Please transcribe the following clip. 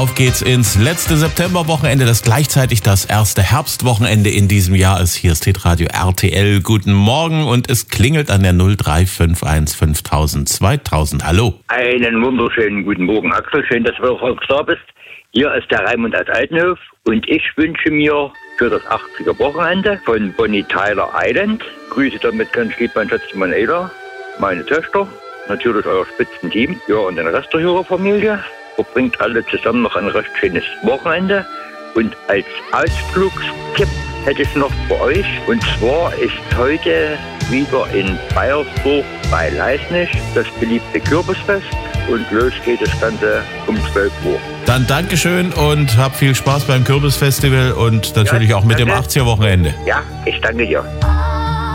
Auf geht's ins letzte Septemberwochenende, das gleichzeitig das erste Herbstwochenende in diesem Jahr ist. Hier ist Hitradio RTL. Guten Morgen und es klingelt an der 0351 5000 2000. Hallo. Einen wunderschönen guten Morgen, Axel. Schön, dass du auch da bist. Hier ist der Raimund aus Altenhof und ich wünsche mir für das 80er Wochenende von Bonnie Tyler Island. Grüße damit ganz lieb mein Schatz Ada, meine Töchter, natürlich euer Spitzenteam, ja, und den Rest der Hörerfamilie. Verbringt alle zusammen noch ein recht schönes Wochenende. Und als Ausflugstipp hätte ich noch für euch. Und zwar ist heute wieder in Baiersdorf bei Leisnig das beliebte Kürbisfest. Und los geht das Ganze um 12 Uhr. Dann Dankeschön und hab viel Spaß beim Kürbisfestival und natürlich auch mit dem 80er Wochenende. Ja, ich danke dir.